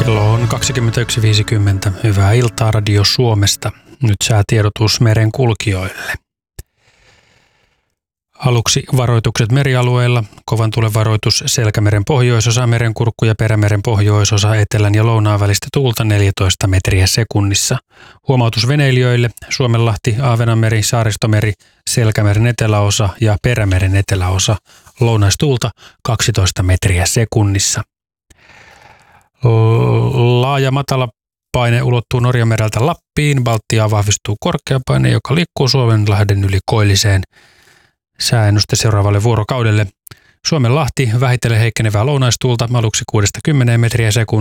Kello on 21.50. Hyvää iltaa Radio Suomesta. Nyt säätiedotus meren kulkijoille. Aluksi varoitukset merialueilla. Kovan tuulen varoitus Selkämeren pohjoisosa, Merenkurkku ja Perämeren pohjoisosa, etelän ja lounaan välistä tuulta 14 metriä sekunnissa. Huomautus veneilijöille. Suomenlahti, Ahvenanmeri, Saaristomeri, Selkämeren eteläosa ja Perämeren eteläosa. Lounaistuulta 12 metriä sekunnissa. Laaja matala paine ulottuu Norjanmereltä Lappiin. Baltiaan vahvistuu korkeapaine, joka liikkuu Suomenlahden yli koilliseen. Sääennuste seuraavalle vuorokaudelle. Suomenlahti vähitellen heikkenevää lounaistuulta aluksi 6-10 metriä sekunnissa.